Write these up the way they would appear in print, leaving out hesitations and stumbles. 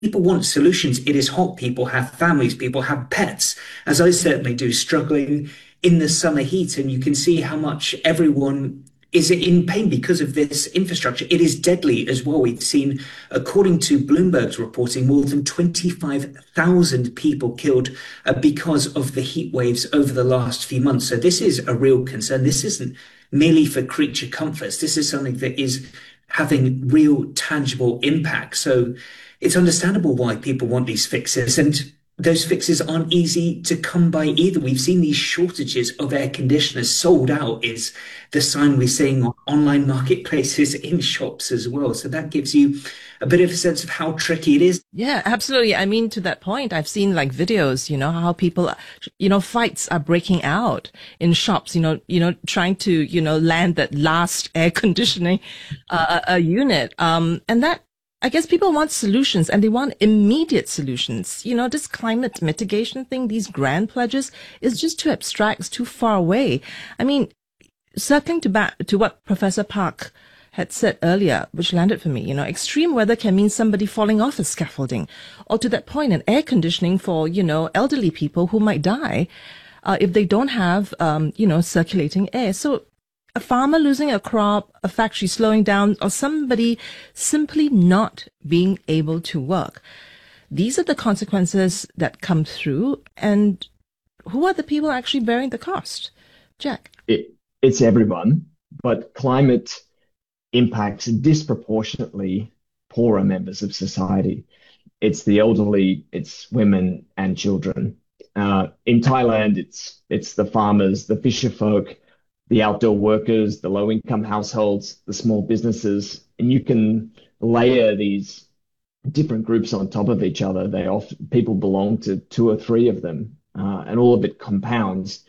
people want solutions. It is hot. People have families. People have pets, as I certainly do, struggling in the summer heat. And you can see how much everyone is in pain because of this infrastructure. It is deadly as well. We've seen, according to Bloomberg's reporting, more than 25,000 people killed because of the heat waves over the last few months. So this is a real concern. This isn't merely for creature comforts. This is something that is having real tangible impact. So it's understandable why people want these fixes. And those fixes aren't easy to come by either. We've seen these shortages of air conditioners. Sold out is the sign we're seeing on online marketplaces, in shops as well. So that gives you a bit of a sense of how tricky it is. Yeah, absolutely. I mean, to that point, I've seen like videos, how people, fights are breaking out in shops, trying to, land that last air conditioning, unit. And that, I guess people want solutions, and they want immediate solutions. This climate mitigation thing, these grand pledges, is just too abstract, it's too far away. I mean, circling back to what Professor Park had said earlier, which landed for me, extreme weather can mean somebody falling off a scaffolding, or to that point, an air conditioning for, elderly people who might die, if they don't have, circulating air. So a farmer losing a crop, a factory slowing down, or somebody simply not being able to work. These are the consequences that come through, and who are the people actually bearing the cost? Jack? It's everyone, but climate impacts disproportionately poorer members of society. It's the elderly, it's women and children. In Thailand, it's the farmers, the fisher folk, the outdoor workers, the low-income households, the small businesses, and you can layer these different groups on top of each other. People belong to two or three of them, and all of it compounds.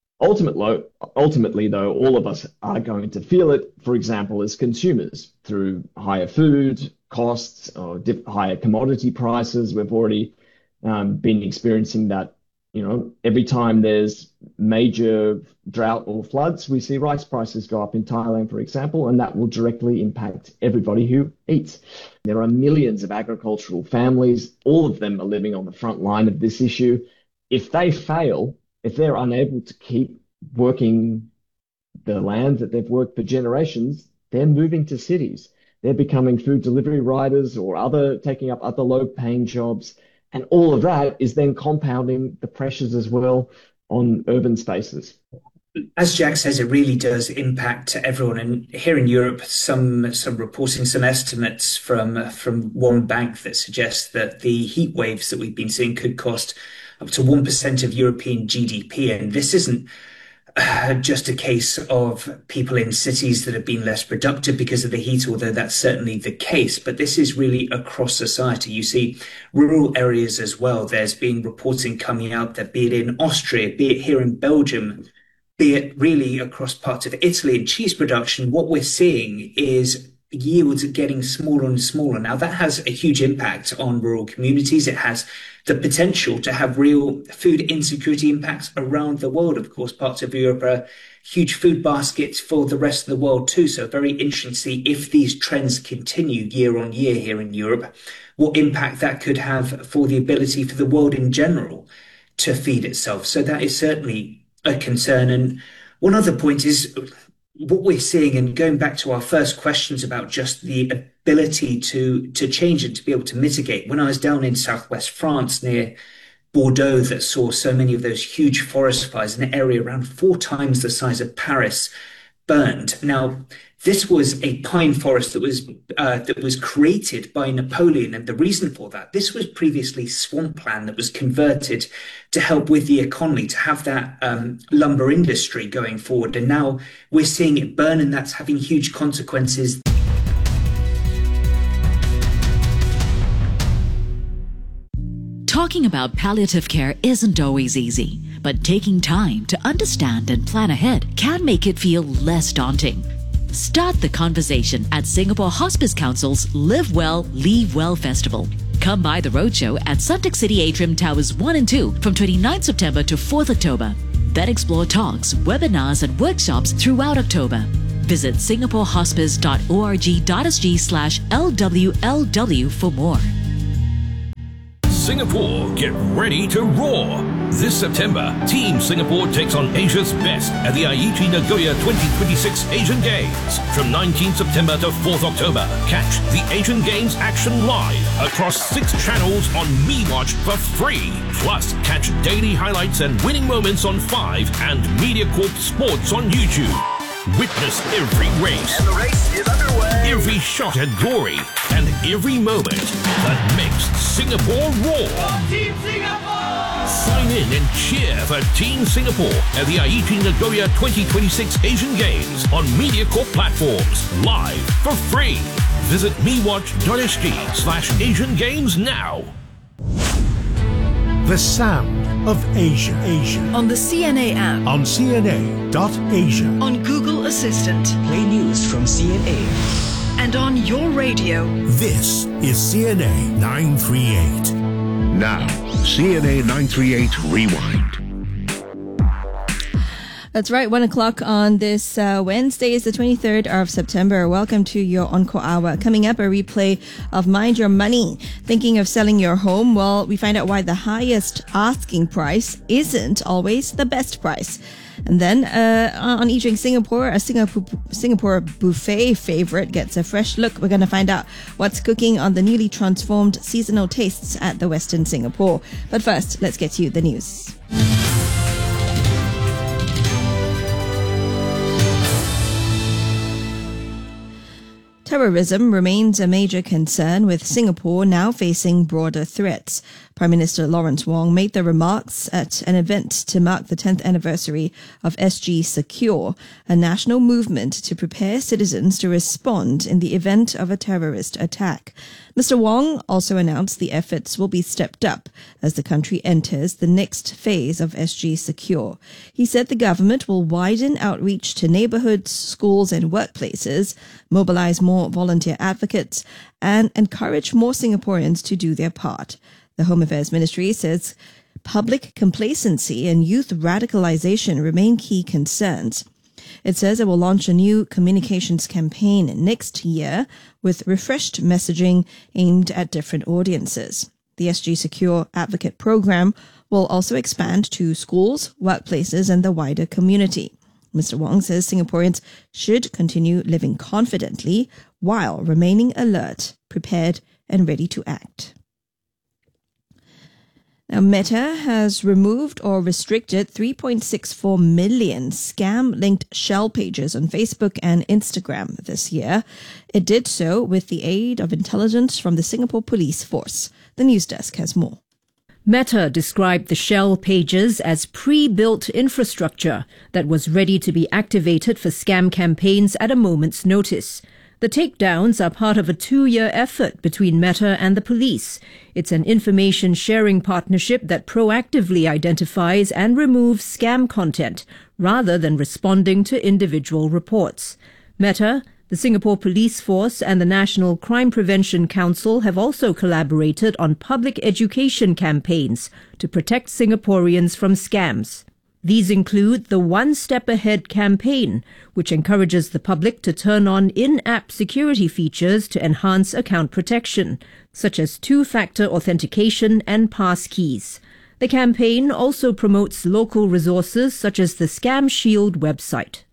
Ultimately, though, all of us are going to feel it, for example, as consumers, through higher food costs or higher commodity prices. We've already been experiencing that. Every time there's major drought or floods, we see rice prices go up in Thailand, for example, and that will directly impact everybody who eats. There are millions of agricultural families. All of them are living on the front line of this issue. If they fail, if they're unable to keep working the land that they've worked for generations, they're moving to cities. They're becoming food delivery riders or taking up other low-paying jobs. And all of that is then compounding the pressures as well on urban spaces. As Jack says, it really does impact everyone. And here in Europe, some reporting, some estimates from one bank that suggests that the heat waves that we've been seeing could cost up to 1% of European GDP. And this isn't just a case of people in cities that have been less productive because of the heat, although that's certainly the case. But this is really across society. You see rural areas as well. There's been reporting coming out that, be it in Austria, be it here in Belgium, be it really across parts of Italy and cheese production, what we're seeing is yields are getting smaller and smaller. Now, that has a huge impact on rural communities. It has the potential to have real food insecurity impacts around the world. Of course, parts of Europe are huge food baskets for the rest of the world too. So very interesting to see if these trends continue year on year here in Europe, what impact that could have for the ability for the world in general to feed itself. So that is certainly a concern. And one other point is what we're seeing, and going back to our first questions about just the ability to change and to be able to mitigate. When I was down in southwest France near Bordeaux, that saw so many of those huge forest fires in an area around 4 times the size of Paris burned. Now, this was a pine forest that was created by Napoleon, and the reason for that, this was previously swampland that was converted to help with the economy, to have that lumber industry going forward. And now we're seeing it burn, and that's having huge consequences. Talking about palliative care isn't always easy, but taking time to understand and plan ahead can make it feel less daunting. Start the conversation at Singapore Hospice Council's Live Well, Leave Well Festival. Come by the roadshow at Suntec City Atrium Towers 1 and 2 from 29th September to 4th October. Then explore talks, webinars and workshops throughout October. Visit singaporehospice.org.sg/LWLW for more. Singapore, get ready to roar. This September, Team Singapore takes on Asia's best at the Aichi Nagoya 2026 Asian Games. From 19 September to 4th October, catch the Asian Games action live across 6 channels on MeWatch for free. Plus, catch daily highlights and winning moments on 5 and MediaCorp Sports on YouTube. Witness every race, and the race is underway. Every shot at glory, and every moment that makes Singapore roar. Team Singapore! Sign in and cheer for Team Singapore at the Aichi Nagoya 2026 Asian Games on MediaCorp platforms, live for free. Visit mewatch.sg/Asian Games now. The sound of Asia. On the CNA app. On CNA.Asia. On Google Assistant. Play news from CNA. And on your radio. This is CNA 938. Now, CNA 938 Rewind. That's right, 1 o'clock on this Wednesday is the 23rd of September. Welcome to your Encore Hour. Coming up, a replay of Mind Your Money. Thinking of selling your home? Well, we find out why the highest asking price isn't always the best price. And then on Eating Singapore, a Singapore buffet favorite gets a fresh look. We're going to find out what's cooking on the newly transformed seasonal tastes at the Westin Singapore. But first, let's get you the news. Terrorism remains a major concern, with Singapore now facing broader threats. Prime Minister Lawrence Wong made the remarks at an event to mark the 10th anniversary of SG Secure, a national movement to prepare citizens to respond in the event of a terrorist attack. Mr. Wong also announced the efforts will be stepped up as the country enters the next phase of SG Secure. He said the government will widen outreach to neighborhoods, schools and workplaces, mobilize more volunteer advocates, and encourage more Singaporeans to do their part. The Home Affairs Ministry says public complacency and youth radicalization remain key concerns. It says it will launch a new communications campaign next year with refreshed messaging aimed at different audiences. The SG Secure Advocate Program will also expand to schools, workplaces, and the wider community. Mr. Wong says Singaporeans should continue living confidently while remaining alert, prepared, and ready to act. Now, Meta has removed or restricted 3.64 million scam-linked shell pages on Facebook and Instagram this year. It did so with the aid of intelligence from the Singapore Police Force. The news desk has more. Meta described the shell pages as pre-built infrastructure that was ready to be activated for scam campaigns at a moment's notice. The takedowns are part of a 2-year effort between Meta and the police. It's an information-sharing partnership that proactively identifies and removes scam content rather than responding to individual reports. Meta, the Singapore Police Force and the National Crime Prevention Council have also collaborated on public education campaigns to protect Singaporeans from scams. These include the One Step Ahead campaign, which encourages the public to turn on in-app security features to enhance account protection, such as two-factor authentication and passkeys. The campaign also promotes local resources such as the Scam Shield website.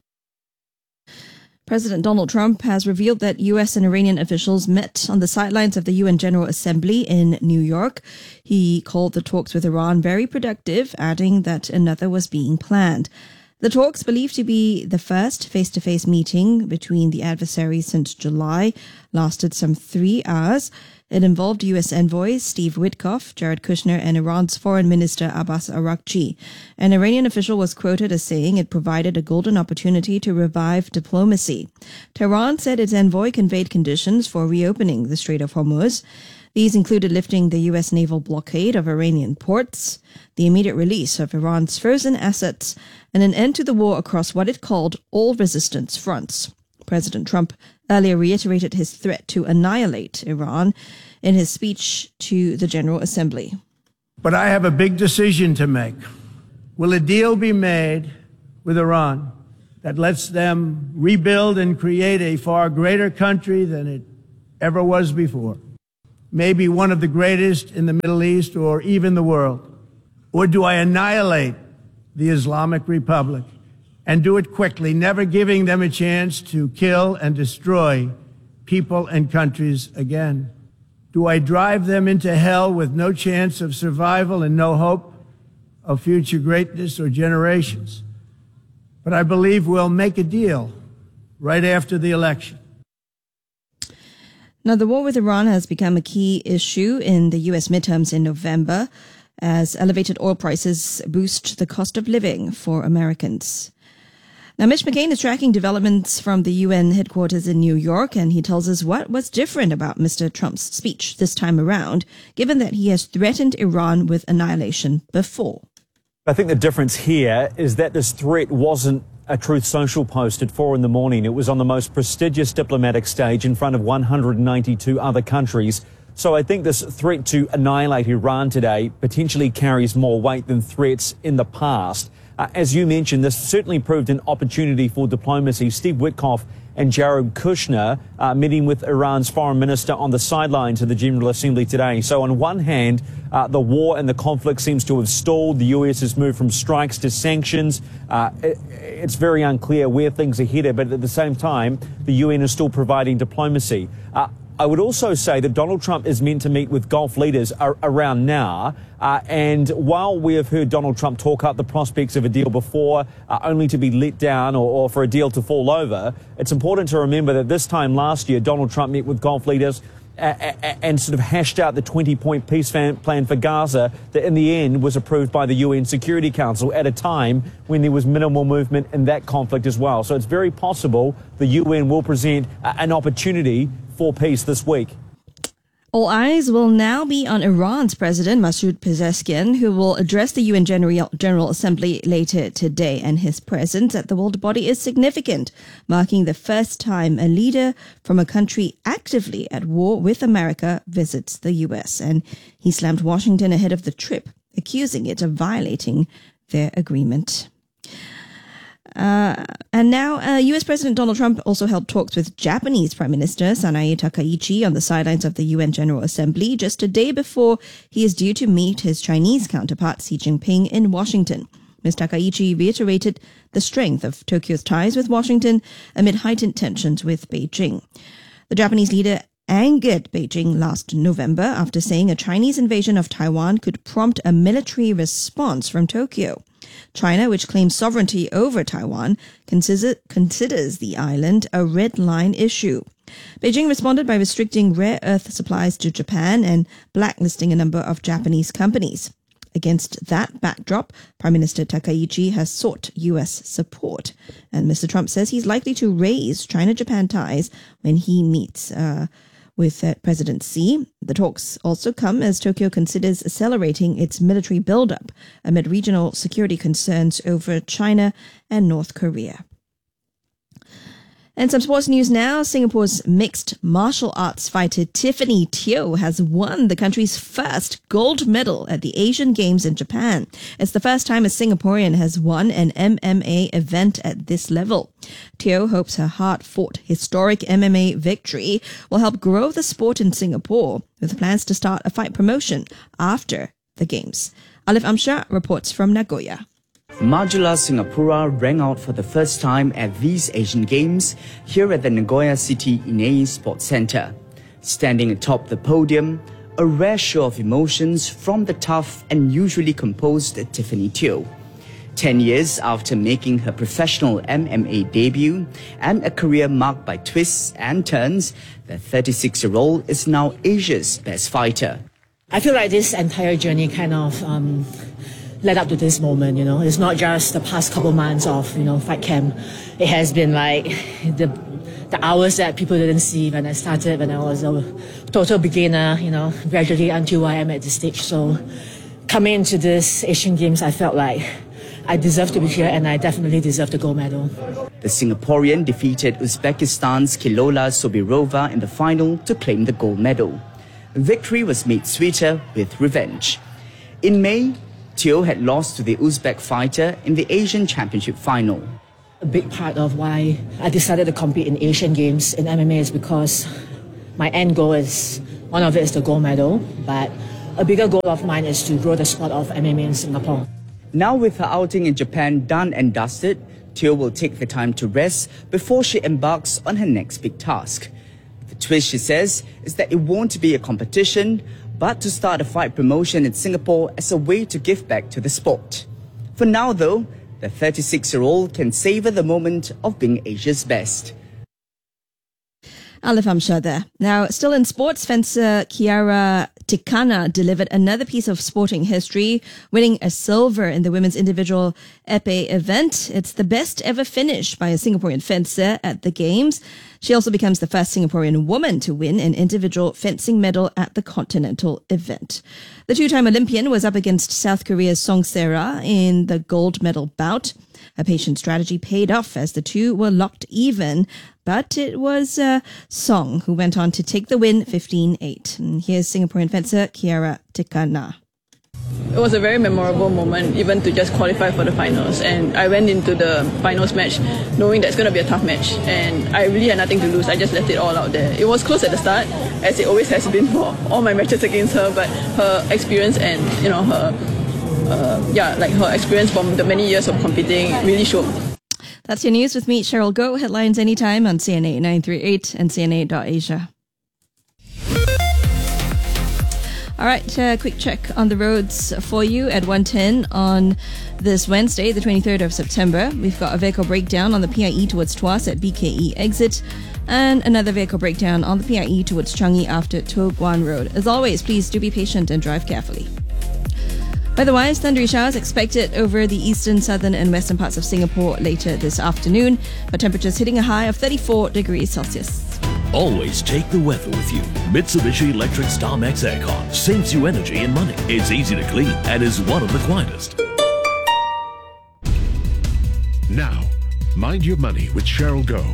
President Donald Trump has revealed that U.S. and Iranian officials met on the sidelines of the UN General Assembly in New York. He called the talks with Iran very productive, adding that another was being planned. The talks, believed to be the first face-to-face meeting between the adversaries since July, lasted some 3 hours. It involved U.S. envoys Steve Witkoff, Jared Kushner, and Iran's Foreign Minister Abbas Araghchi. An Iranian official was quoted as saying it provided a golden opportunity to revive diplomacy. Tehran said its envoy conveyed conditions for reopening the Strait of Hormuz. These included lifting the U.S. naval blockade of Iranian ports, the immediate release of Iran's frozen assets, and an end to the war across what it called all resistance fronts. President Trump earlier reiterated his threat to annihilate Iran in his speech to the General Assembly. But I have a big decision to make. Will a deal be made with Iran that lets them rebuild and create a far greater country than it ever was before? maybe one of the greatest in the Middle East or even the world? Or do I annihilate the Islamic Republic and do it quickly, never giving them a chance to kill and destroy people and countries again? Do I drive them into hell with no chance of survival and no hope of future greatness or generations? But I believe we'll make a deal right after the election. Now, the war with Iran has become a key issue in the U.S. midterms in November as elevated oil prices boost the cost of living for Americans. Now, Mitch McCain is tracking developments from the UN headquarters in New York, and he tells us what was different about Mr. Trump's speech this time around, given that he has threatened Iran with annihilation before. I think the difference here is that this threat wasn't a Truth Social post at 4 a.m. It was on the most prestigious diplomatic stage in front of 192 other countries. So I think this threat to annihilate Iran today potentially carries more weight than threats in the past. As you mentioned, this certainly proved an opportunity for diplomacy. Steve Witkoff and Jared Kushner meeting with Iran's foreign minister on the sidelines of the General Assembly today. So on one hand, the war and the conflict seems to have stalled. The US has moved from strikes to sanctions. It's very unclear where things are headed, but at the same time, the UN is still providing diplomacy. I would also say that Donald Trump is meant to meet with Gulf leaders around now. And while we have heard Donald Trump talk up the prospects of a deal before, only to be let down or for a deal to fall over, it's important to remember that this time last year, Donald Trump met with Gulf leaders and sort of hashed out the 20-point peace plan for Gaza that in the end was approved by the UN Security Council at a time when there was minimal movement in that conflict as well. So it's very possible the UN will present an opportunity for peace this week. All eyes will now be on Iran's President Masoud Pezeshkian, who will address the UN General Assembly later today. And his presence at the world body is significant, marking the first time a leader from a country actively at war with America visits the US. And he slammed Washington ahead of the trip, accusing it of violating their agreement. And now, U.S. President Donald Trump also held talks with Japanese Prime Minister Sanae Takaichi on the sidelines of the UN General Assembly just a day before he is due to meet his Chinese counterpart Xi Jinping in Washington. Ms. Takaichi reiterated the strength of Tokyo's ties with Washington amid heightened tensions with Beijing. The Japanese leader angered Beijing last November after saying a Chinese invasion of Taiwan could prompt a military response from Tokyo. China, which claims sovereignty over Taiwan, considers the island a red line issue. Beijing responded by restricting rare earth supplies to Japan and blacklisting a number of Japanese companies. Against that backdrop, Prime Minister Takaichi has sought U.S. support. And Mr. Trump says he's likely to raise China-Japan ties when he meets with President Xi. The talks also come as Tokyo considers accelerating its military buildup amid regional security concerns over China and North Korea. And some sports news now. Singapore's mixed martial arts fighter Tiffany Teo has won the country's first gold medal at the Asian Games in Japan. It's the first time a Singaporean has won an MMA event at this level. Teo hopes her hard-fought historic MMA victory will help grow the sport in Singapore, with plans to start a fight promotion after the Games. Alif Amshar reports from Nagoya. Majula Singapura rang out for the first time at these Asian Games here at the Nagoya City Inei Sports Centre. Standing atop the podium, a rare show of emotions from the tough and usually composed Tiffany Teo. 10 years after making her professional MMA debut and a career marked by twists and turns, the 36-year-old is now Asia's best fighter. I feel like this entire journey kind of led up to this moment, you know. It's not just the past couple months of, fight camp. It has been like the hours that people didn't see when I started, when I was a total beginner, gradually until I am at this stage. So coming into this Asian Games, I felt like I deserve to be here and I definitely deserve the gold medal. The Singaporean defeated Uzbekistan's Kilola Sobirova in the final to claim the gold medal. Victory was made sweeter with revenge. In May, Teo had lost to the Uzbek fighter in the Asian Championship final. A big part of why I decided to compete in Asian Games in MMA is because my end goal is One of it is the gold medal, but a bigger goal of mine is to grow the sport of MMA in Singapore. Now with her outing in Japan done and dusted, Teo will take the time to rest before she embarks on her next big task. The twist, she says, is that it won't be a competition, but to start a fight promotion in Singapore as a way to give back to the sport. For now though, the 36-year-old can savor the moment of being Asia's best. Alif Amshad there. Now, still in sports, fencer Kiara Tikana delivered another piece of sporting history, winning a silver in the women's individual épée event. It's the best ever finish by a Singaporean fencer at the Games. She also becomes the first Singaporean woman to win an individual fencing medal at the continental event. The two-time Olympian was up against South Korea's Song Se-ra in the gold medal bout. Her patient strategy paid off as the two were locked even, but it was Song who went on to take the win 15-8. And here's Singaporean fencer Kiara Tikana. It was a very memorable moment, even to just qualify for the finals. And I went into the finals match knowing that it's going to be a tough match. And I really had nothing to lose. I just left it all out there. It was close at the start, as it always has been for all my matches against her. But her experience and, her experience from the many years of competing really showed. That's your news with me, Cheryl Goh. Headlines anytime on CNA 938 and CNA.Asia. All right, quick check on the roads for you at 110 on this Wednesday, the 23rd of September. We've got a vehicle breakdown on the PIE towards Tuas at BKE exit, and another vehicle breakdown on the PIE towards Changi after Toh Guan Road. As always, please do be patient and drive carefully. Weather-wise, thundery showers expected over the eastern, southern and western parts of Singapore later this afternoon, but temperatures hitting a high of 34 degrees Celsius. Always take the weather with you. Mitsubishi Electric Star Max Aircon saves you energy and money. It's easy to clean and is one of the quietest. Now, Mind Your Money with Cheryl Goh.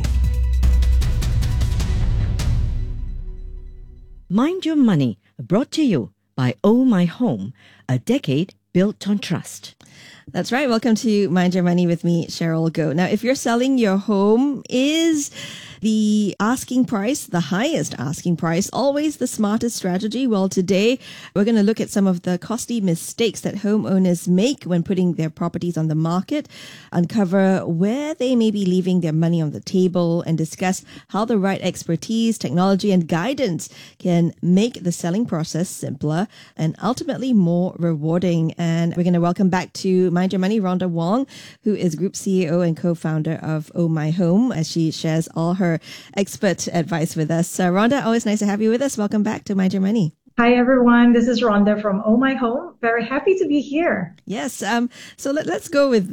Mind Your Money, brought to you by Oh My Home, a decade built on trust. That's right. Welcome to Mind Your Money with me, Cheryl Goh. Now, if you're selling your home, is the asking price, the highest asking price, always the smartest strategy? Well, today we're going to look at some of the costly mistakes that homeowners make when putting their properties on the market, uncover where they may be leaving their money on the table, and discuss how the right expertise, technology, and guidance can make the selling process simpler and ultimately more rewarding. And we're going to welcome back to Mind Your Money, Rhonda Wong, who is Group CEO and co-founder of Oh My Home, as she shares all her expert advice with us. Rhonda, always nice to have you with us. Welcome back to Mind Your Money. Hi, everyone. This is Rhonda from Oh My Home. Very happy to be here. Yes. So let's go with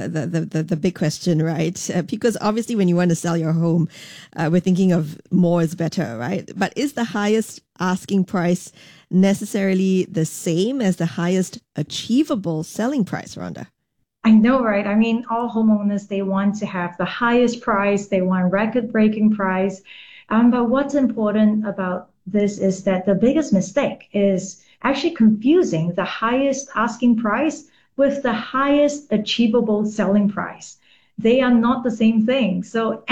the big question, right? Because obviously when you want to sell your home, we're thinking of more is better, right? But is the highest asking price necessarily the same as the highest achievable selling price, Rhonda? I know, right? I mean, all homeowners, they want to have the highest price. They want record-breaking price. But what's important about this is that the biggest mistake is actually confusing the highest asking price with the highest achievable selling price. They are not the same thing. So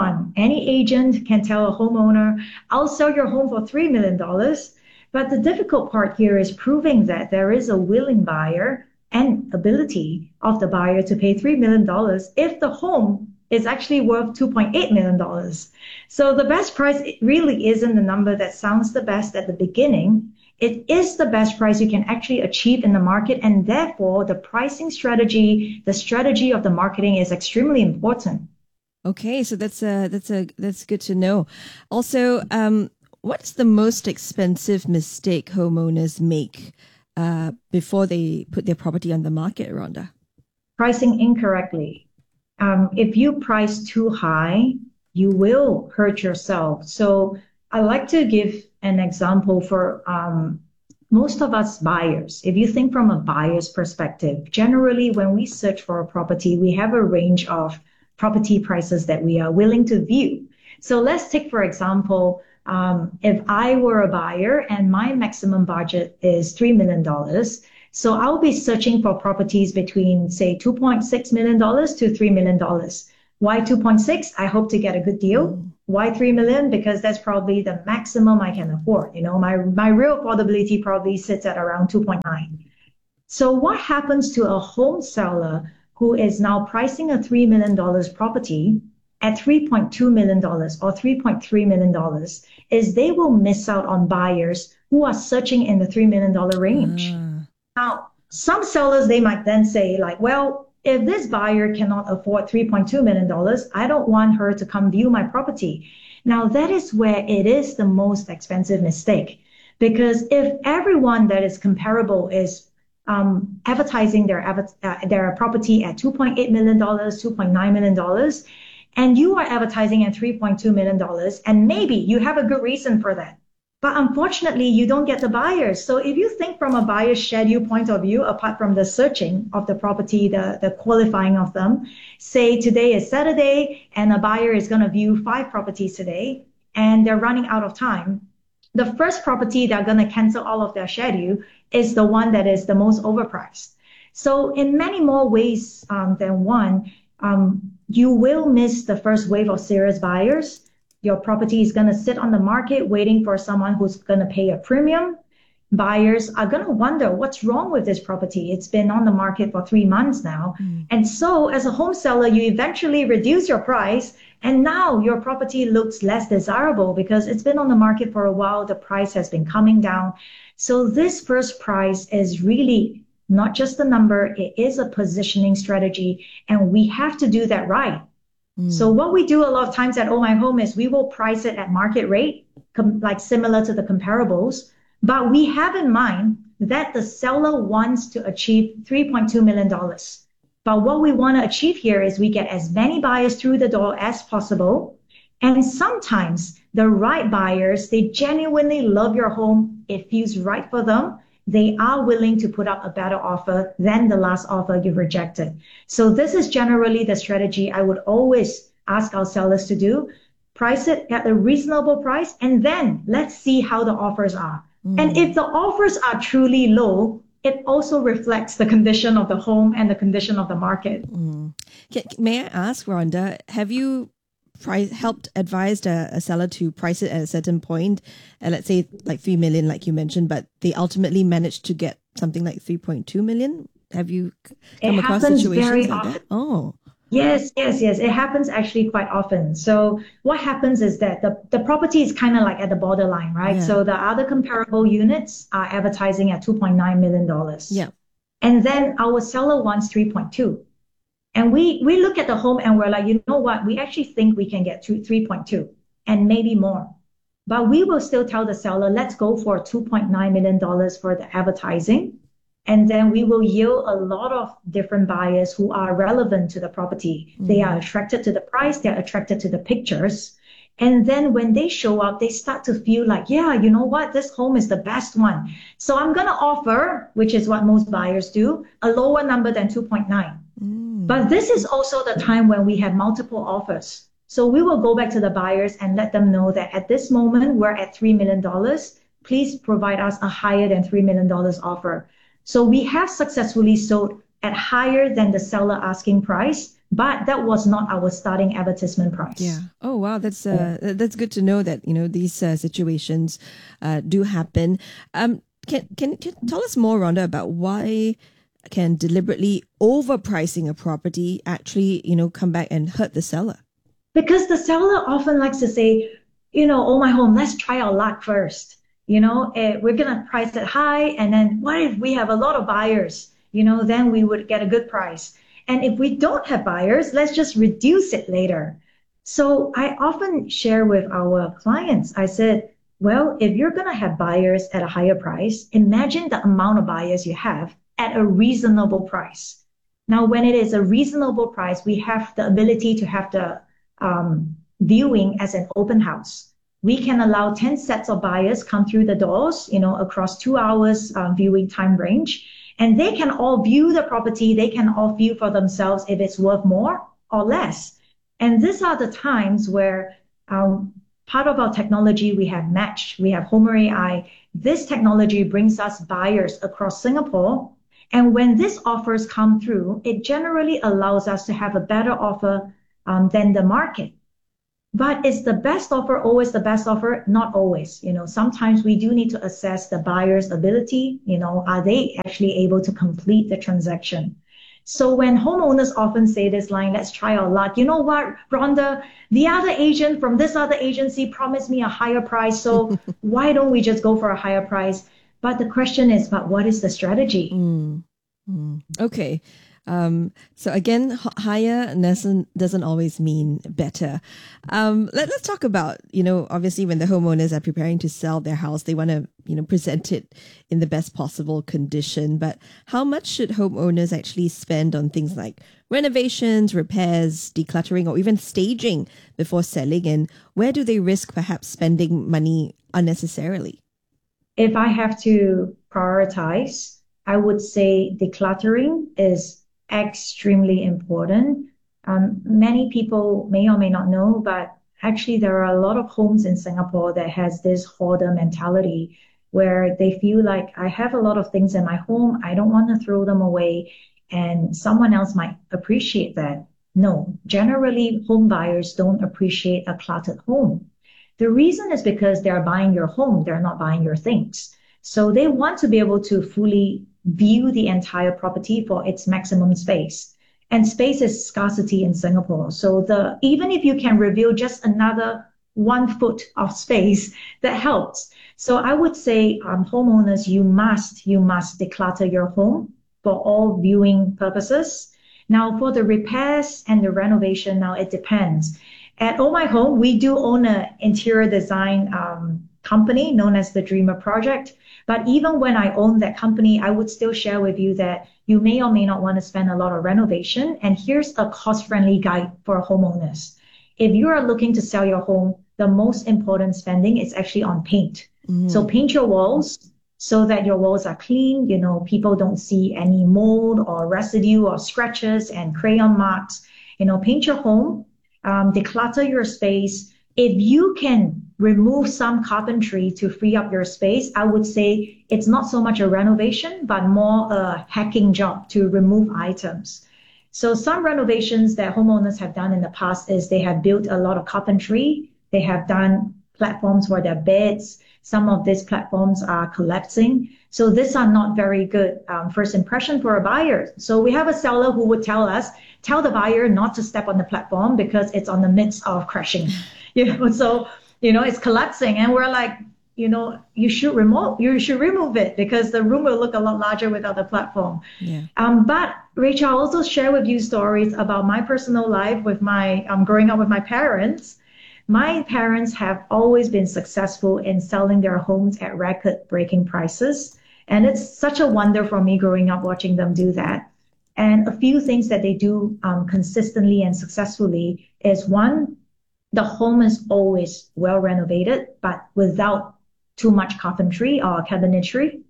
any agent can tell a homeowner, I'll sell your home for $3 million. But the difficult part here is proving that there is a willing buyer and ability of the buyer to pay $3 million if the home is actually worth $2.8 million. So the best price really isn't the number that sounds the best at the beginning. It is the best price you can actually achieve in the market, and therefore the pricing strategy, the strategy of the marketing is extremely important. Okay, so that's good to know. Also, what's the most expensive mistake homeowners make before they put their property on the market, Rhonda? Pricing incorrectly. If you price too high, you will hurt yourself. So I like to give an example for most of us buyers. If you think from a buyer's perspective, generally when we search for a property, we have a range of property prices that we are willing to view. So let's take, for example, if I were a buyer and my maximum budget is $3 million, so I'll be searching for properties between, say, $2.6 million to $3 million. Why 2.6? I hope to get a good deal. Why 3 million? Because that's probably the maximum I can afford. You know, my real affordability probably sits at around 2.9. So what happens to a home seller who is now pricing a $3 million property at $3.2 million or $3.3 million is they will miss out on buyers who are searching in the $3 million range. Now, some sellers, they might then say like, well, if this buyer cannot afford $3.2 million, I don't want her to come view my property. Now, that is where it is the most expensive mistake. Because if everyone that is comparable is advertising their property at $2.8 million, $2.9 million, and you are advertising at $3.2 million, and maybe you have a good reason for that. But unfortunately, you don't get the buyers. So if you think from a buyer's schedule point of view, apart from the searching of the property, the qualifying of them, say today is Saturday and a buyer is going to view 5 properties today and they're running out of time. The first property they're going to cancel all of their schedule is the one that is the most overpriced. So in many more ways than one, you will miss the first wave of serious buyers. Your property is going to sit on the market waiting for someone who's going to pay a premium. Buyers are going to wonder what's wrong with this property. It's been on the market for 3 months now. And so as a home seller, you eventually reduce your price. And now your property looks less desirable because it's been on the market for a while. The price has been coming down. So this first price is really not just a number. It is a positioning strategy. And we have to do that right. So what we do a lot of times at Oh My Home is we will price it at market rate, like similar to the comparables. But we have in mind that the seller wants to achieve $3.2 million. But what we want to achieve here is we get as many buyers through the door as possible. And sometimes the right buyers, they genuinely love your home. It feels right for them. They are willing to put up a better offer than the last offer you've rejected. So this is generally the strategy I would always ask our sellers to do. Price it at a reasonable price, and then let's see how the offers are. And if the offers are truly low, it also reflects the condition of the home and the condition of the market. May I ask, Rhonda, have you helped advise a seller to price it at a certain point, let's say like 3 million, like you mentioned, but they ultimately managed to get something like 3.2 million? Have you come across situations like that? Oh, yes. It happens actually quite often. So what happens is that the property is kind of like at the borderline, right? Yeah. So the other comparable units are advertising at $2.9 million. Yeah. And then our seller wants 3.2. And we look at the home and we're like, you know what? We actually think we can get to 3.2 and maybe more. But we will still tell the seller, let's go for $2.9 million for the advertising. And then we will yield a lot of different buyers who are relevant to the property. They are attracted to the price. They're attracted to the pictures. And then when they show up, they start to feel like, yeah, you know what? This home is the best one. So I'm going to offer, which is what most buyers do, a lower number than 2.9. But this is also the time when we have multiple offers. So we will go back to the buyers and let them know that at this moment, we're at $3 million. Please provide us a higher than $3 million offer. So we have successfully sold at higher than the seller asking price, but that was not our starting advertisement price. Yeah. Oh, wow. That's good to know that, you know, these situations do happen. Can you tell us more, Rhonda, about why can deliberately overpricing a property actually, you know, come back and hurt the seller? Because the seller often likes to say, you know, Oh My Home, let's try our luck first. You know, we're going to price it high. And then what if we have a lot of buyers? You know, then we would get a good price. And if we don't have buyers, let's just reduce it later. So I often share with our clients, I said, well, if you're going to have buyers at a higher price, imagine the amount of buyers you have at a reasonable price. Now, when it is a reasonable price, we have the ability to have the viewing as an open house. We can allow 10 sets of buyers come through the doors, you know, across 2 hours viewing time range. And they can all view the property. They can all view for themselves if it's worth more or less. And these are the times where part of our technology, we have Match, we have Homer AI. This technology brings us buyers across Singapore. And when these offers come through, it generally allows us to have a better offer than the market. But is the best offer always the best offer? Not always. Sometimes we do need to assess the buyer's ability. Are they actually able to complete the transaction? So when homeowners often say this line, let's try our luck. You know what, Rhonda, the other agent from this other agency promised me a higher price. So why don't we just go for a higher price? But the question is, but what is the strategy? Okay. So again, higher doesn't always mean better. Let's talk about, obviously when the homeowners are preparing to sell their house, they want to, present it in the best possible condition. But how much should homeowners actually spend on things like renovations, repairs, decluttering, or even staging before selling? And where do they risk perhaps spending money unnecessarily? If I have to prioritize, I would say decluttering is extremely important. Many people may or may not know, but actually there are a lot of homes in Singapore that has this hoarder mentality where they feel like I have a lot of things in my home. I don't want to throw them away and someone else might appreciate that. No, generally home buyers don't appreciate a cluttered home. The reason is because they're buying your home. They're not buying your things. So they want to be able to fully view the entire property for its maximum space. And space is scarcity in Singapore. So even if you can reveal just another 1 foot of space, that helps. So I would say homeowners, you must declutter your home for all viewing purposes. Now for the repairs and the renovation, now it depends. At Oh My Home, we do own an interior design company known as the Dreamer Project. But even when I own that company, I would still share with you that you may or may not want to spend a lot of renovation. And here's a cost-friendly guide for homeowners. If you are looking to sell your home, the most important spending is actually on paint. So paint your walls so that your walls are clean. People don't see any mold or residue or scratches and crayon marks. Paint your home, declutter your space. If you can remove some carpentry to free up your space, I would say it's not so much a renovation, but more a hacking job to remove items. So some renovations that homeowners have done in the past is they have built a lot of carpentry. They have done platforms for their beds. Some of these platforms are collapsing. So these are not very good first impression for a buyer. So we have a seller who would tell the buyer not to step on the platform because it's on the midst of crashing. So it's collapsing, and we're like, you should remove it because the room will look a lot larger without the platform. Yeah. But Rachel, I'll also share with you stories about my personal life with my growing up with my parents. My parents have always been successful in selling their homes at record-breaking prices, and it's such a wonder for me growing up watching them do that. And a few things that they do consistently and successfully is one, the home is always well renovated, but without too much carpentry or cabinetry.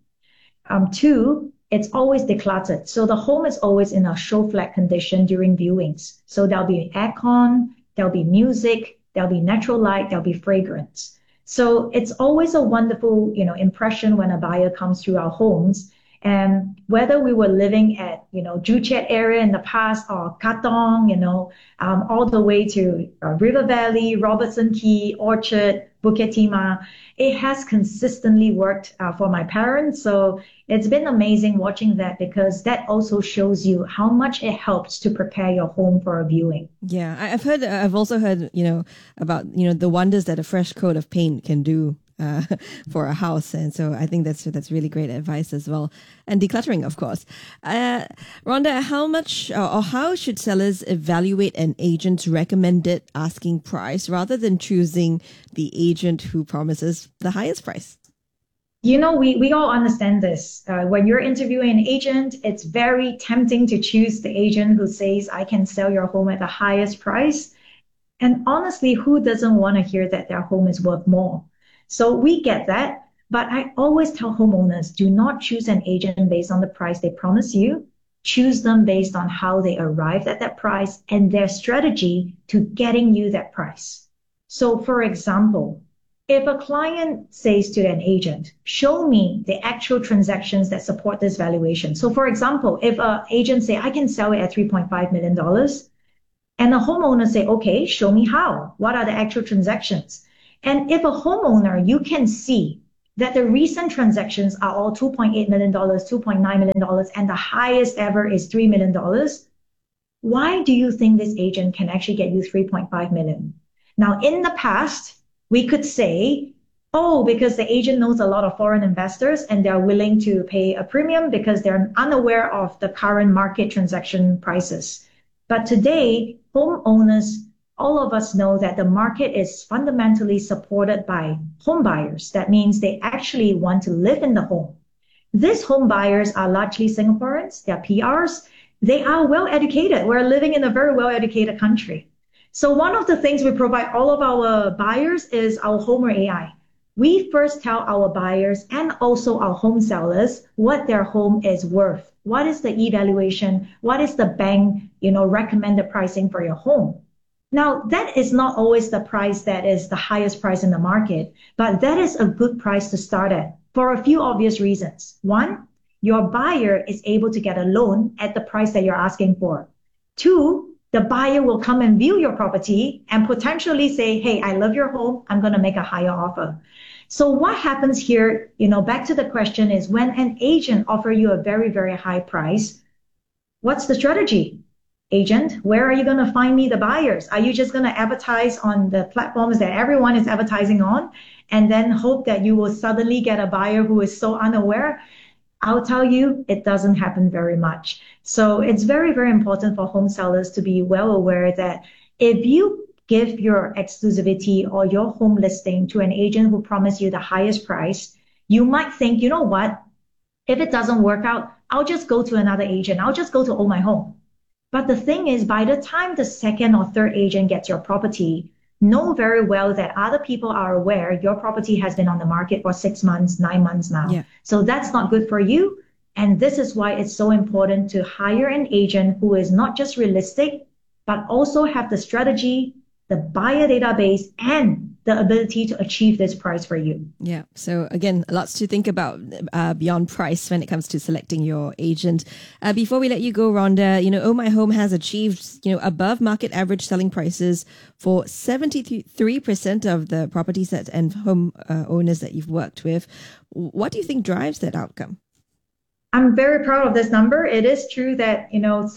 Two, it's always decluttered. So the home is always in a show flat condition during viewings. So there'll be aircon, there'll be music, there'll be natural light, there'll be fragrance. So it's always a wonderful, impression when a buyer comes through our homes. And whether we were living at, Joo Chiat area in the past or Katong, all the way to River Valley, Robertson Quay, Orchard, Bukit Timah, it has consistently worked for my parents. So it's been amazing watching that because that also shows you how much it helps to prepare your home for a viewing. Yeah, I've also heard, about, the wonders that a fresh coat of paint can do for a house. And so I think that's really great advice as well. And decluttering, of course. Rhonda, how much or how should sellers evaluate an agent's recommended asking price rather than choosing the agent who promises the highest price? We all understand this. When you're interviewing an agent, it's very tempting to choose the agent who says, I can sell your home at the highest price. And honestly, who doesn't want to hear that their home is worth more? So we get that, but I always tell homeowners, do not choose an agent based on the price they promise you. Choose them based on how they arrived at that price and their strategy to getting you that price. So for example, if a client says to an agent, show me the actual transactions that support this valuation. So for example, if an agent say, I can sell it at $3.5 million, And the homeowner say, okay, show me how. What are the actual transactions? And if a homeowner, you can see that the recent transactions are all $2.8 million, $2.9 million, and the highest ever is $3 million. Why do you think this agent can actually get you $3.5 million? Now, in the past, we could say, oh, because the agent knows a lot of foreign investors and they're willing to pay a premium because they're unaware of the current market transaction prices. But today, homeowners, all of us know that the market is fundamentally supported by home buyers. That means they actually want to live in the home. These home buyers are largely Singaporeans, they're PRs, they are well educated. We're living in a very well educated country. So one of the things we provide all of our buyers is our Homer AI. We first tell our buyers and also our home sellers what their home is worth. What is the evaluation? What is the bank, recommended pricing for your home? Now, that is not always the price that is the highest price in the market, but that is a good price to start at for a few obvious reasons. One, your buyer is able to get a loan at the price that you're asking for. Two, the buyer will come and view your property and potentially say, hey, I love your home. I'm going to make a higher offer. So what happens here, back to the question is when an agent offers you a very, very high price, what's the strategy? Agent, where are you going to find me the buyers? Are you just going to advertise on the platforms that everyone is advertising on and then hope that you will suddenly get a buyer who is so unaware? I'll tell you, it doesn't happen very much. So it's very, very important for home sellers to be well aware that if you give your exclusivity or your home listing to an agent who promised you the highest price, you might think, you know what? If it doesn't work out, I'll just go to another agent. I'll just go to Oh My Home. But the thing is, by the time the second or third agent gets your property, know very well that other people are aware your property has been on the market for 6 months, 9 months now. Yeah. So that's not good for you. And this is why it's so important to hire an agent who is not just realistic, but also have the strategy, the buyer database, and the ability to achieve this price for you. Yeah. So again, lots to think about beyond price when it comes to selecting your agent. Before we let you go, Rhonda, Oh My Home has achieved, above market average selling prices for 73% of the properties that and home owners that you've worked with. What do you think drives that outcome? I'm very proud of this number. It is true that,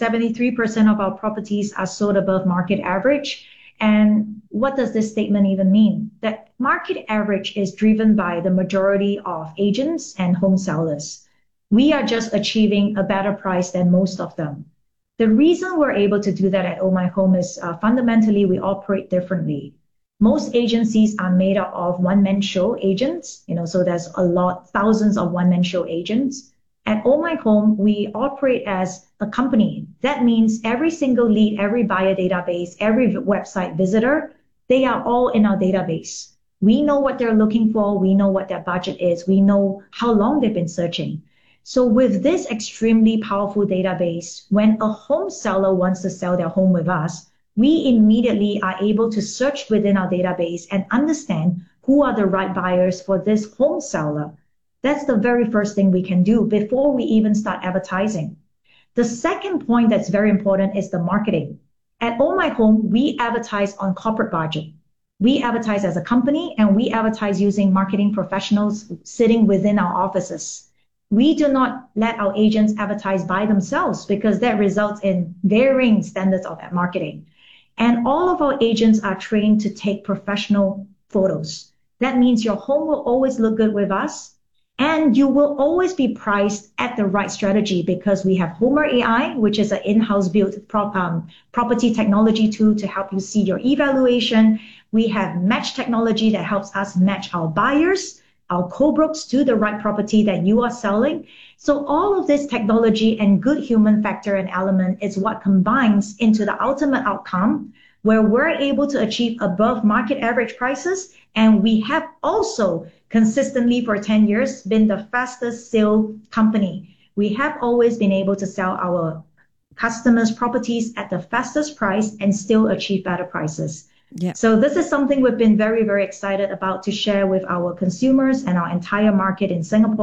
73% of our properties are sold above market average. And what does this statement even mean? That market average is driven by the majority of agents and home sellers. We are just achieving a better price than most of them. The reason we're able to do that at Oh My Home is fundamentally we operate differently. Most agencies are made up of one-man show agents, so there's thousands of one-man show agents. At Oh My Home, we operate as a company. That means every single lead, every buyer database, every website visitor, they are all in our database. We know what they're looking for. We know what their budget is. We know how long they've been searching. So with this extremely powerful database, when a home seller wants to sell their home with us, we immediately are able to search within our database and understand who are the right buyers for this home seller. That's the very first thing we can do before we even start advertising. The second point that's very important is the marketing. At Oh My Home, we advertise on corporate budget. We advertise as a company and we advertise using marketing professionals sitting within our offices. We do not let our agents advertise by themselves because that results in varying standards of marketing. And all of our agents are trained to take professional photos. That means your home will always look good with us. And you will always be priced at the right strategy because we have Homer AI, which is an in-house built property technology tool to help you see your evaluation. We have Match technology that helps us match our buyers, our co-brokes to the right property that you are selling. So all of this technology and good human factor and element is what combines into the ultimate outcome where we're able to achieve above market average prices. And we have also consistently for 10 years been the fastest sale company. We have always been able to sell our customers' properties at the fastest price and still achieve better prices. Yeah. So this is something we've been very, very excited about to share with our consumers and our entire market in Singapore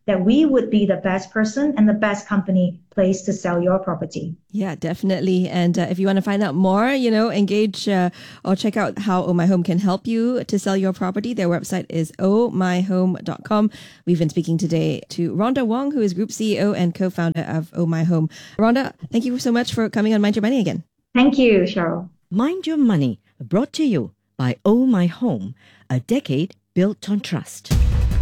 that we would be the best person and the best company place to sell your property. Yeah, definitely. And if you want to find out more, engage or check out how Oh My Home can help you to sell your property. Their website is ohmyhome.com. We've been speaking today to Rhonda Wong, who is Group CEO and co-founder of Oh My Home. Rhonda, thank you so much for coming on Mind Your Money again. Thank you, Cheryl. Mind Your Money, brought to you by Oh My Home, a decade built on trust.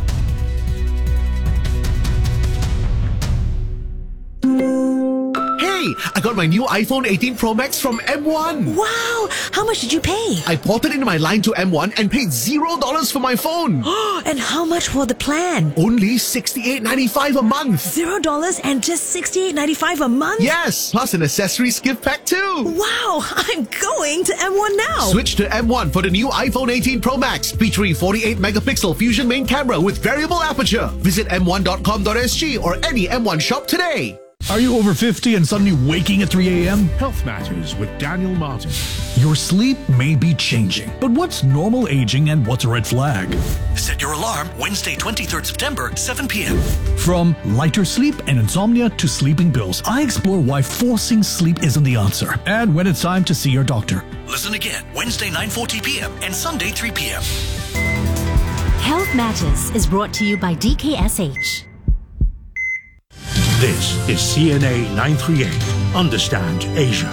Hey, I got my new iPhone 18 Pro Max from M1. Wow! How much did you pay? I ported into my line to M1 and paid $0 for my phone. And how much for the plan? Only $68.95 a month. $0 and just $68.95 a month? Yes, plus an accessories gift pack too. Wow! I'm going to M1 now. Switch to M1 for the new iPhone 18 Pro Max featuring 48-megapixel Fusion main camera with variable aperture. Visit m1.com.sg or any M1 shop today. Are you over 50 and suddenly waking at 3 a.m.? Health Matters with Daniel Martin. Your sleep may be changing, but what's normal aging and what's a red flag? Set your alarm Wednesday, 23rd September, 7 p.m. From lighter sleep and insomnia to sleeping pills, I explore why forcing sleep isn't the answer and when it's time to see your doctor. Listen again Wednesday, 9:40 p.m. and Sunday, 3 p.m. Health Matters is brought to you by DKSH. This is CNA 938. Understand Asia.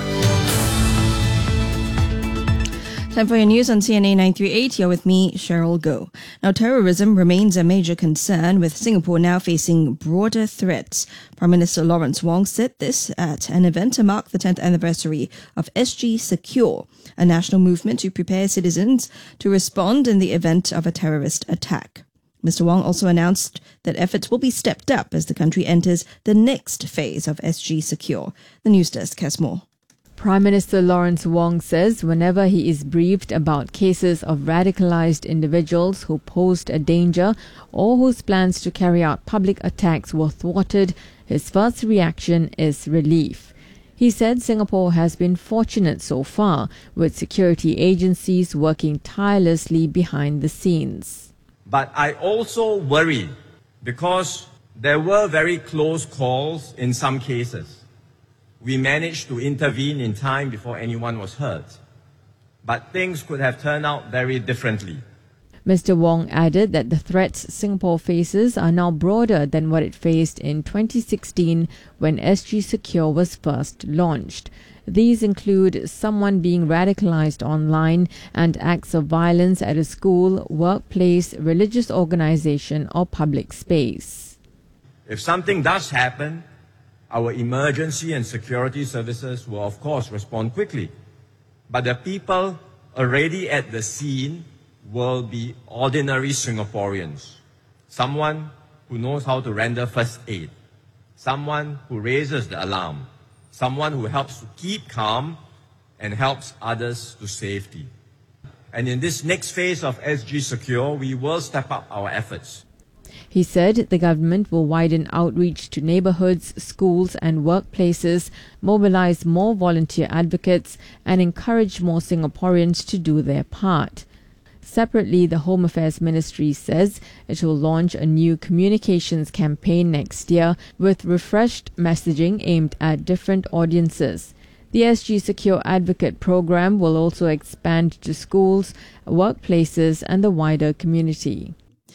Time for your news on CNA 938. You're with me, Cheryl Goh. Now, terrorism remains a major concern, with Singapore now facing broader threats. Prime Minister Lawrence Wong said this at an event to mark the 10th anniversary of SG Secure, a national movement to prepare citizens to respond in the event of a terrorist attack. Mr. Wong also announced that efforts will be stepped up as the country enters the next phase of SG Secure. The news desk has more. Prime Minister Lawrence Wong says whenever he is briefed about cases of radicalized individuals who posed a danger or whose plans to carry out public attacks were thwarted, his first reaction is relief. He said Singapore has been fortunate so far, with security agencies working tirelessly behind the scenes. But I also worry because there were very close calls in some cases. We managed to intervene in time before anyone was hurt. But things could have turned out very differently. Mr. Wong added that the threats Singapore faces are now broader than what it faced in 2016 when SG Secure was first launched. These include someone being radicalized online and acts of violence at a school, workplace, religious organization, or public space. If something does happen, our emergency and security services will of course respond quickly. But the people already at the scene will be ordinary Singaporeans. Someone who knows how to render first aid. Someone who raises the alarm. Someone who helps to keep calm and helps others to safety. And in this next phase of SG Secure, we will step up our efforts. He said the government will widen outreach to neighborhoods, schools and workplaces, mobilize more volunteer advocates and encourage more Singaporeans to do their part. Separately, the Home Affairs Ministry says it will launch a new communications campaign next year with refreshed messaging aimed at different audiences. The SG Secure Advocate program will also expand to schools, workplaces, and the wider community.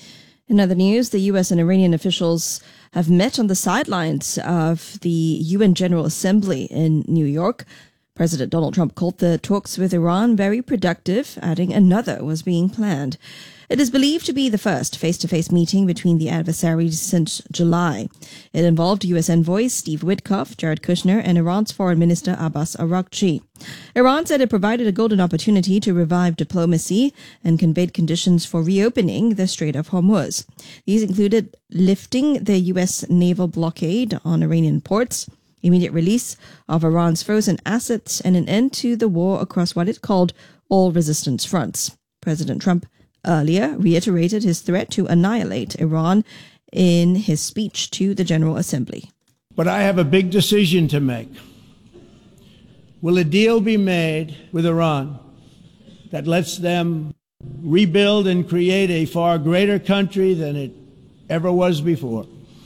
In other news, the US and Iranian officials have met on the sidelines of the UN General Assembly in New York. President Donald Trump called the talks with Iran very productive, adding another was being planned. It is believed to be the first face-to-face meeting between the adversaries since July. It involved U.S. envoys Steve Witkoff, Jared Kushner, and Iran's Foreign Minister Abbas Araghchi. Iran said it provided a golden opportunity to revive diplomacy and conveyed conditions for reopening the Strait of Hormuz. These included lifting the U.S. naval blockade on Iranian ports, immediate release of Iran's frozen assets, and an end to the war across what it called all resistance fronts. President Trump earlier reiterated his threat to annihilate Iran in his speech to the General Assembly. But I have a big decision to make. Will a deal be made with Iran that lets them rebuild and create a far greater country than it ever was before?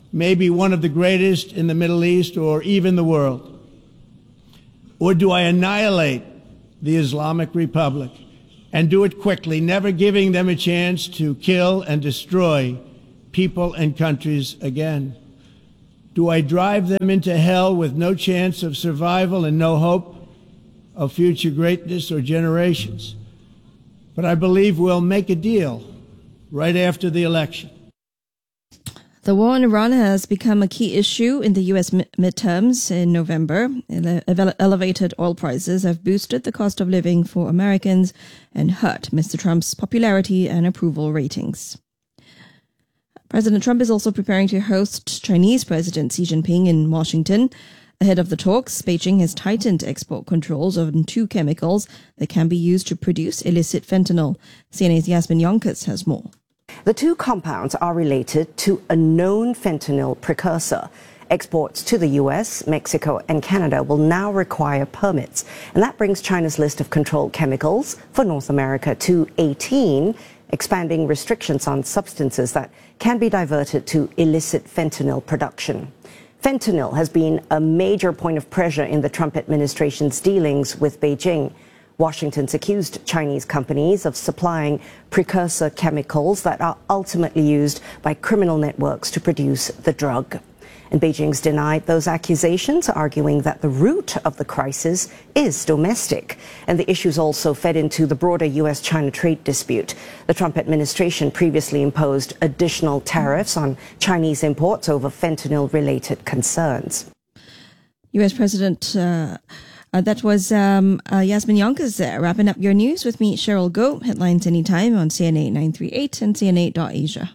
maybe one of the greatest in the Middle East or even the world? Or do I annihilate the Islamic Republic and do it quickly, never giving them a chance to kill and destroy people and countries again? Do I drive them into hell with no chance of survival and no hope of future greatness or generations? But I believe we'll make a deal right after the election. The war in Iran has become a key issue in the U.S. midterms in November. Elevated oil prices have boosted the cost of living for Americans and hurt Mr. Trump's popularity and approval ratings. President Trump is also preparing to host Chinese President Xi Jinping in Washington. Ahead of the talks, Beijing has tightened export controls on 2 chemicals that can be used to produce illicit fentanyl. CNA's Yasmin Yonkers has more. The 2 compounds are related to a known fentanyl precursor. Exports to the US, Mexico and Canada will now require permits, and that brings China's list of controlled chemicals for North America to 18, expanding restrictions on substances that can be diverted to illicit fentanyl production. Fentanyl has been a major point of pressure in the Trump administration's dealings with Beijing. Washington's accused Chinese companies of supplying precursor chemicals that are ultimately used by criminal networks to produce the drug. And Beijing's denied those accusations, arguing that the root of the crisis is domestic. And the issues also fed into the broader US-China trade dispute. The Trump administration previously imposed additional tariffs on Chinese imports over fentanyl-related concerns. US President... that was Yasmin Yonkers there. Wrapping up your news with me, Cheryl Goh. Headlines anytime on CNA 938 and CNA.Asia.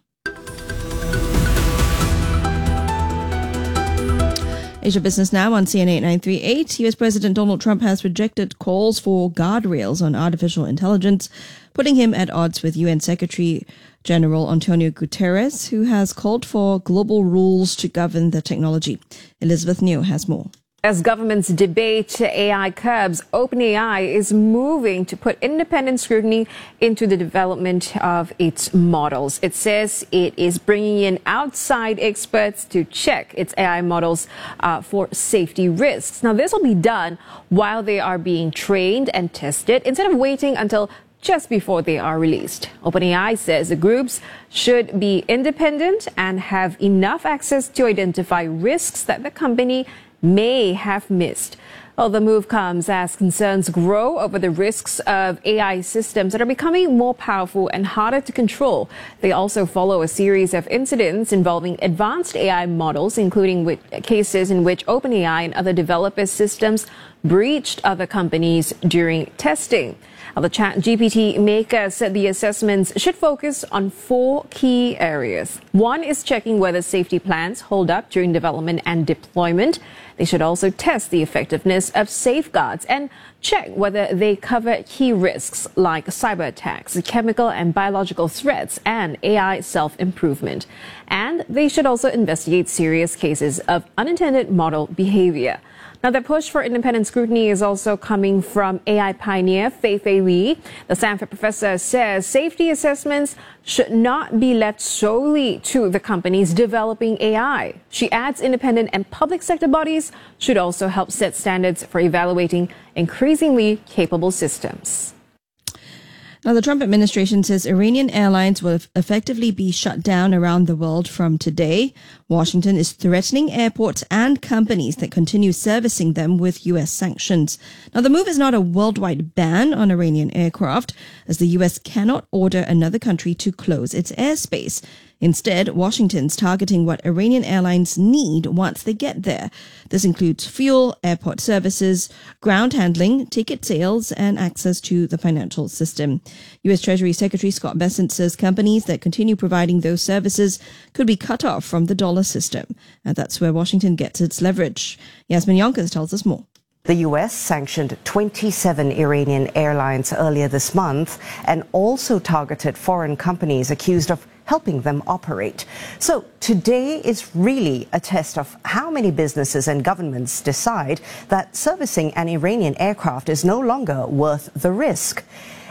Asia Business Now on CNA 938. US President Donald Trump has rejected calls for guardrails on artificial intelligence, putting him at odds with UN Secretary General Antonio Guterres, who has called for global rules to govern the technology. Elizabeth New has more. As governments debate AI curbs, OpenAI is moving to put independent scrutiny into the development of its models. It says it is bringing in outside experts to check its AI models for safety risks. Now, this will be done while they are being trained and tested instead of waiting until just before they are released. OpenAI says the groups should be independent and have enough access to identify risks that the company may have missed. Well, the move comes as concerns grow over the risks of AI systems that are becoming more powerful and harder to control. They also follow a series of incidents involving advanced AI models, including with cases in which OpenAI and other developers' systems breached other companies during testing. The ChatGPT maker said the assessments should focus on 4 key areas. One is checking whether safety plans hold up during development and deployment. They should also test the effectiveness of safeguards and check whether they cover key risks like cyber attacks, chemical and biological threats, and AI self-improvement. And they should also investigate serious cases of unintended model behavior. Now, the push for independent scrutiny is also coming from AI pioneer Fei Fei Li. The Stanford professor says safety assessments should not be left solely to the companies developing AI. She adds independent and public sector bodies should also help set standards for evaluating increasingly capable systems. Now, the Trump administration says Iranian airlines will effectively be shut down around the world from today. Washington is threatening airports and companies that continue servicing them with U.S. sanctions. Now, the move is not a worldwide ban on Iranian aircraft, as the U.S. cannot order another country to close its airspace. Instead, Washington's targeting what Iranian airlines need once they get there. This includes fuel, airport services, ground handling, ticket sales, and access to the financial system. U.S. Treasury Secretary Scott Bessent says companies that continue providing those services could be cut off from the dollar system. And that's where Washington gets its leverage. Yasmin Yonkers tells us more. The U.S. sanctioned 27 Iranian airlines earlier this month and also targeted foreign companies accused of helping them operate. So today is really a test of how many businesses and governments decide that servicing an Iranian aircraft is no longer worth the risk.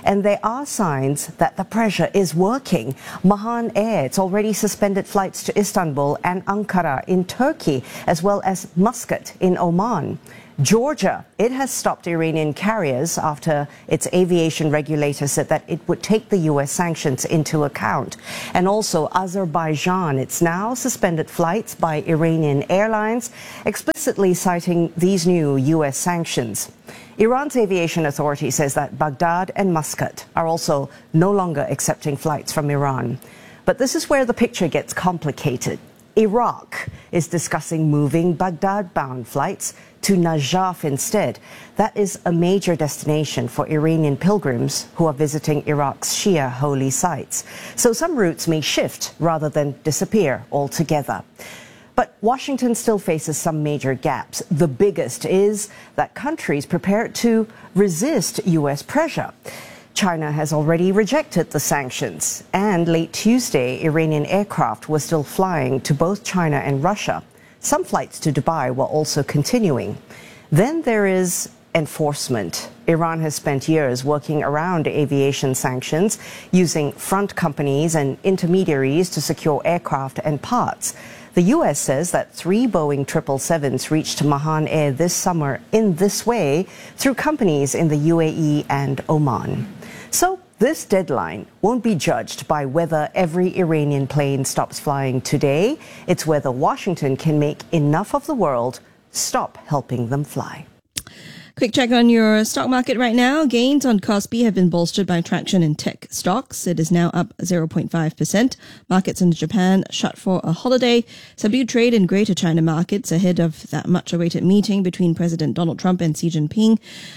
And there are signs that the pressure is working. Mahan Air, it's already suspended flights to Istanbul and Ankara in Turkey, as well as Muscat in Oman. Georgia, it has stopped Iranian carriers after its aviation regulator said that it would take the U.S. sanctions into account. And also Azerbaijan, it's now suspended flights by Iranian airlines, explicitly citing these new U.S. sanctions. Iran's aviation authority says that Baghdad and Muscat are also no longer accepting flights from Iran. But this is where the picture gets complicated. Iraq is discussing moving Baghdad-bound flights to Najaf instead. That is a major destination for Iranian pilgrims who are visiting Iraq's Shia holy sites. So some routes may shift rather than disappear altogether. But Washington still faces some major gaps. The biggest is that countries prepared to resist U.S. pressure. China has already rejected the sanctions, and late Tuesday, Iranian aircraft were still flying to both China and Russia. Some flights to Dubai were also continuing. Then there is enforcement. Iran has spent years working around aviation sanctions, using front companies and intermediaries to secure aircraft and parts. The U.S. says that 3 Boeing 777s reached Mahan Air this summer in this way through companies in the UAE and Oman. So this deadline won't be judged by whether every Iranian plane stops flying today. It's whether Washington can make enough of the world stop helping them fly. Quick check on your stock market right now. Gains on Kospi have been bolstered by traction in tech stocks. It is now up 0.5%. Markets in Japan shut for a holiday. Subdued trade in Greater China markets ahead of that much-awaited meeting between President Donald Trump and Xi Jinping.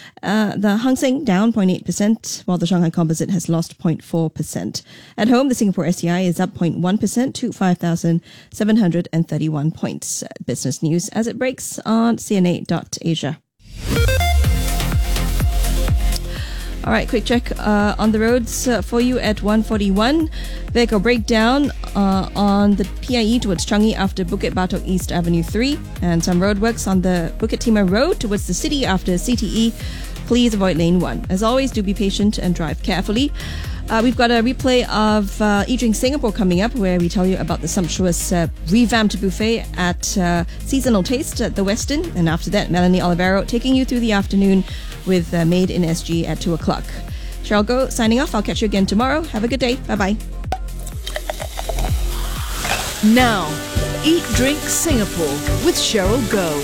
The Hang Seng down 0.8%, while the Shanghai Composite has lost 0.4%. At home, the Singapore STI is up 0.1% to 5,731 points. Business news as it breaks on CNA.Asia. All right, quick check on the roads for you at 141. Vehicle breakdown on the PIE towards Changi after Bukit Batok East Avenue 3. And some roadworks on the Bukit Timah Road towards the city after CTE. Please avoid lane 1. As always, do be patient and drive carefully. We've got a replay of Eat Drink Singapore coming up, where we tell you about the sumptuous revamped buffet at Seasonal Taste at the Westin. And after that, Melanie Olivero taking you through the afternoon with Made in SG at 2 o'clock. Cheryl Goh signing off. I'll catch you again tomorrow. Have a good day. Bye-bye. Now, Eat Drink Singapore with Cheryl Goh.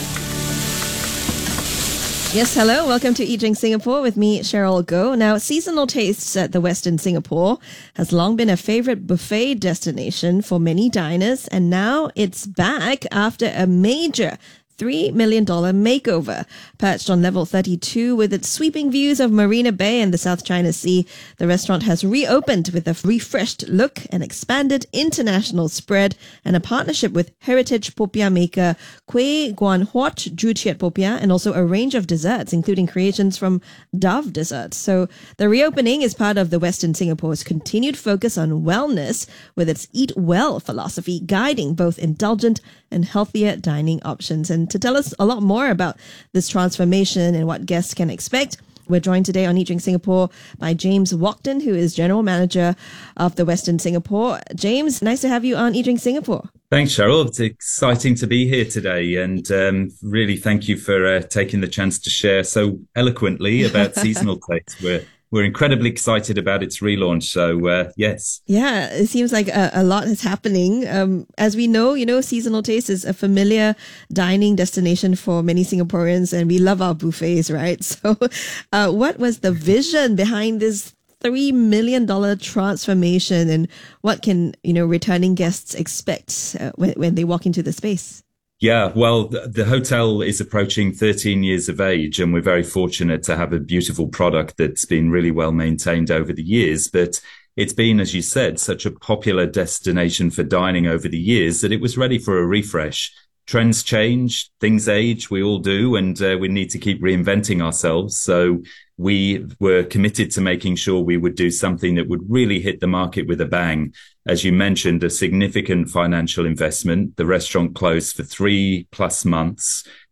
Yes, hello. Welcome to Eat Drink Singapore with me, Cheryl Goh. Now, Seasonal Tastes at the Westin Singapore has long been a favorite buffet destination for many diners, and now it's back after a major $3 million makeover. Perched on level 32 with its sweeping views of Marina Bay and the South China Sea, the restaurant has reopened with a refreshed look, an expanded international spread, and a partnership with heritage popiah maker Kueh Guan Huat Ju Chiat Popiah, and also a range of desserts, including creations from Dove Desserts. So the reopening is part of the Westin Singapore's continued focus on wellness, with its Eat Well philosophy guiding both indulgent and healthier dining options. And to tell us a lot more about this transformation and what guests can expect, we're joined today on Eat Drink Singapore by James Walkden, who is General Manager of the Westin Singapore. James, nice to have you on Eat Drink Singapore. Thanks, Cheryl. It's exciting to be here today, and really thank you for taking the chance to share so eloquently about Seasonal Taste. We're incredibly excited about its relaunch. So, yes. Yeah, it seems like a lot is happening. As we know, Seasonal Taste is a familiar dining destination for many Singaporeans, and we love our buffets, right? So, what was the vision behind this $3 million transformation, and what can, returning guests expect when they walk into the space? Yeah, well, the hotel is approaching 13 years of age, and we're very fortunate to have a beautiful product that's been really well maintained over the years. But it's been, as you said, such a popular destination for dining over the years that it was ready for a refresh. Trends change, things age, we all do, and we need to keep reinventing ourselves. So we were committed to making sure we would do something that would really hit the market with a bang. As you mentioned, a significant financial investment. The restaurant closed for 3+ months.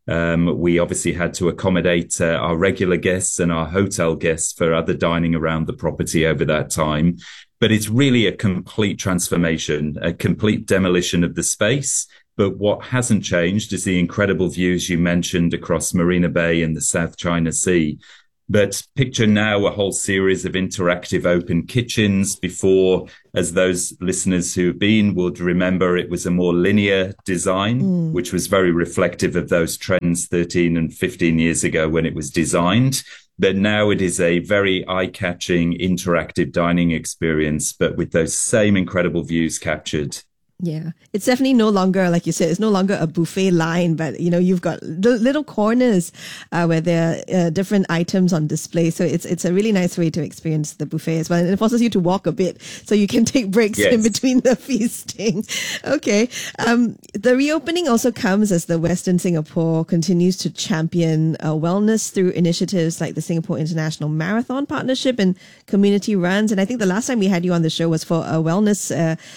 We obviously had to accommodate our regular guests and our hotel guests for other dining around the property over that time. But it's really a complete transformation, a complete demolition of the space. But what hasn't changed is the incredible views you mentioned across Marina Bay and the South China Sea. But picture now a whole series of interactive open kitchens. Before, as those listeners who've been would remember, it was a more linear design, which was very reflective of those trends 13 and 15 years ago when it was designed. But now it is a very eye-catching interactive dining experience, but with those same incredible views captured. Yeah, it's definitely no longer, like you said, it's no longer a buffet line, but you've got little corners where there are different items on display. So it's a really nice way to experience the buffet as well. And it forces you to walk a bit so you can take breaks in between the feasting. Okay. The reopening also comes as the Westin Singapore continues to champion wellness through initiatives like the Singapore International Marathon Partnership and community runs. And I think the last time we had you on the show was for a wellness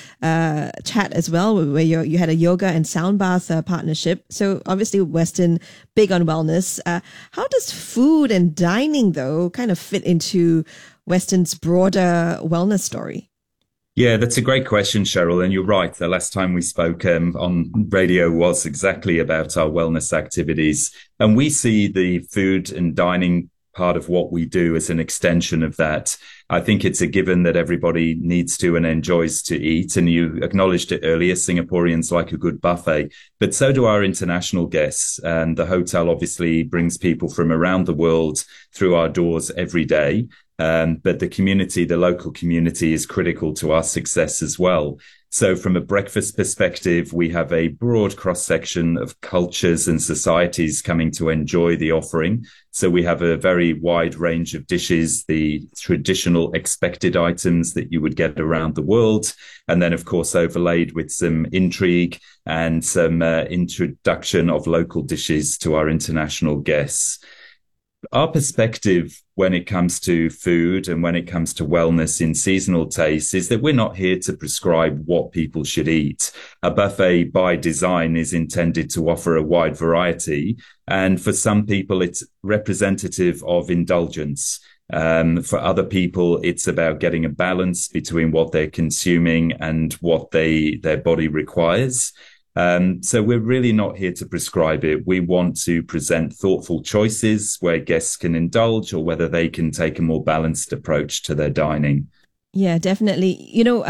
chat as well, where you had a yoga and sound bath partnership. So obviously Westin big on wellness. How does food and dining though kind of fit into Westin's broader wellness story? Yeah, that's a great question, Cheryl. And you're right. The last time we spoke on radio was exactly about our wellness activities. And we see the food and dining part of what we do as an extension of that. I think it's a given that everybody needs to and enjoys to eat. And you acknowledged it earlier, Singaporeans like a good buffet, but so do our international guests. And the hotel obviously brings people from around the world through our doors every day. But the community, the local community, is critical to our success as well. So from a breakfast perspective, we have a broad cross-section of cultures and societies coming to enjoy the offering. So we have a very wide range of dishes, the traditional expected items that you would get around the world. And then, of course, overlaid with some intrigue and some introduction of local dishes to our international guests. Our perspective when it comes to food and when it comes to wellness in seasonal tastes is that we're not here to prescribe what people should eat. A buffet by design is intended to offer a wide variety. And for some people, it's representative of indulgence. For other people, it's about getting a balance between what they're consuming and what their body requires. So we're really not here to prescribe it. We want to present thoughtful choices where guests can indulge or whether they can take a more balanced approach to their dining. Yeah, definitely.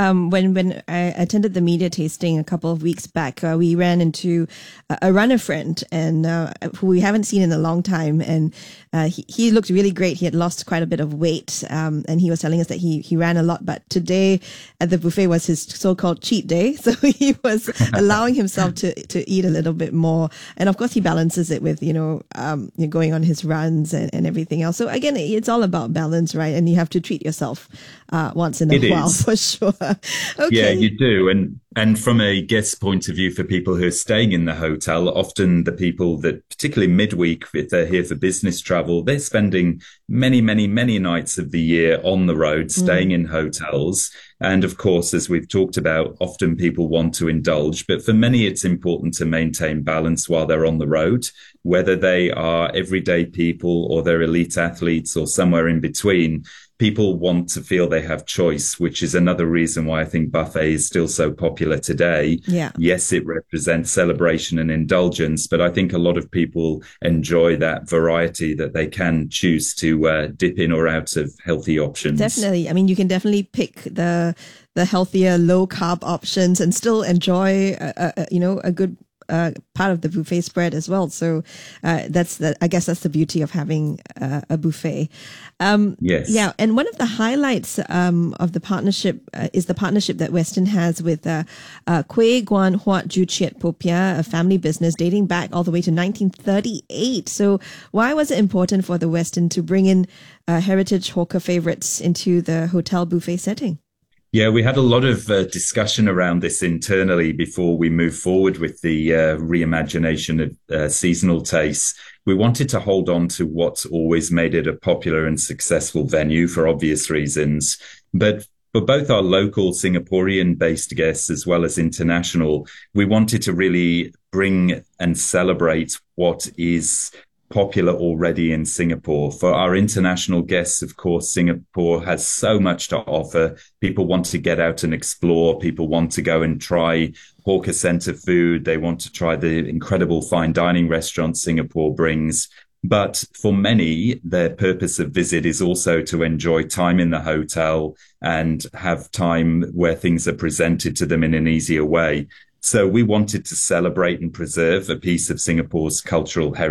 When I attended the media tasting a couple of weeks back, we ran into a runner friend and who we haven't seen in a long time. And he looked really great. He had lost quite a bit of weight. And he was telling us that he ran a lot. But today at the buffet was his so-called cheat day. So he was allowing himself to eat a little bit more. And of course, he balances it with, going on his runs and everything else. So again, it's all about balance, right? And you have to treat yourself once in a while, for sure. Okay. Yeah, you do. And from a guest point of view, for people who are staying in the hotel, often the people that, particularly midweek, if they're here for business travel, they're spending many, many, many nights of the year on the road, staying in hotels. And of course, as we've talked about, often people want to indulge, but for many, it's important to maintain balance while they're on the road, whether they are everyday people or they're elite athletes or somewhere in between. People want to feel they have choice, which is another reason why I think buffet is still so popular today. Yeah. Yes, it represents celebration and indulgence, but I think a lot of people enjoy that variety that they can choose to dip in or out of healthy options. Definitely. I mean, you can definitely pick the healthier, low carb options and still enjoy a good part of the buffet spread as well. So I guess that's the beauty of having a buffet. Yes. Yeah. And one of the highlights of the partnership is the partnership that Westin has with Kueh Guan Huat Ju Chiet Popiah, a family business dating back all the way to 1938. So why was it important for the Westin to bring in heritage hawker favorites into the hotel buffet setting? Yeah, we had a lot of discussion around this internally before we moved forward with the reimagination of seasonal tastes. We wanted to hold on to what's always made it a popular and successful venue for obvious reasons. But for both our local Singaporean-based guests as well as international, we wanted to really bring and celebrate what is popular already in Singapore. For our international guests, of course, Singapore has so much to offer. People want to get out and explore. People want to go and try hawker center food. They want to try the incredible fine dining restaurants Singapore brings. But for many, their purpose of visit is also to enjoy time in the hotel and have time where things are presented to them in an easier way. So we wanted to celebrate and preserve a piece of Singapore's cultural heritage